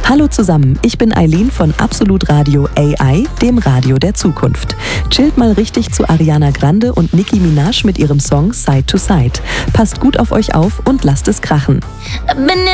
Hallo zusammen, ich bin Eileen von Absolut Radio AI, dem Radio der Zukunft. Chillt mal richtig zu Ariana Grande und Nicki Minaj mit ihrem Song Side to Side. Passt gut auf euch auf und lasst es krachen.